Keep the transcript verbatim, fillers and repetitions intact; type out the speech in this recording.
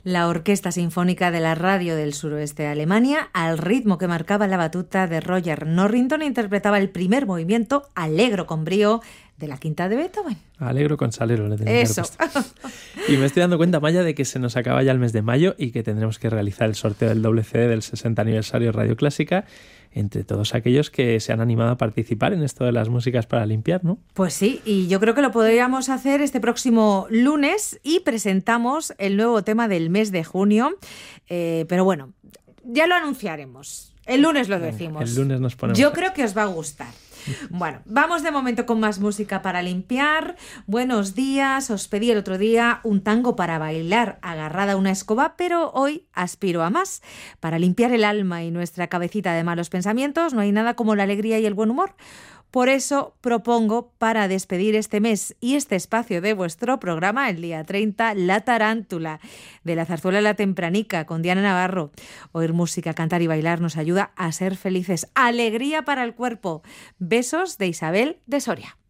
La Orquesta Sinfónica de la Radio del Suroeste de Alemania, al ritmo que marcaba la batuta de Roger Norrington, interpretaba el primer movimiento, Allegro con brío, de la quinta de Beethoven. Alegro con salero le tenía Eso. Y me estoy dando cuenta, Maya, de que se nos acaba ya el mes de mayo y que tendremos que realizar el sorteo del doble C D del sesenta aniversario de Radio Clásica entre todos aquellos que se han animado a participar en esto de las músicas para limpiar, ¿no? Pues sí, y yo creo que lo podríamos hacer este próximo lunes y presentamos el nuevo tema del mes de junio. Eh, pero bueno, ya lo anunciaremos. El lunes lo decimos. Venga, el lunes nos ponemos. Yo creo que os va a gustar. Bueno, vamos de momento con más música para limpiar. Buenos días, os pedí el otro día un tango para bailar agarrada a una escoba, pero hoy aspiro a más. Para limpiar el alma y nuestra cabecita de malos pensamientos no hay nada como la alegría y el buen humor. Por eso propongo, para despedir este mes y este espacio de vuestro programa, el día treinta, La Tarántula, de la zarzuela La Tempranica, con Diana Navarro. Oír música, cantar y bailar nos ayuda a ser felices. Alegría para el cuerpo. Besos de Isabel de Soria.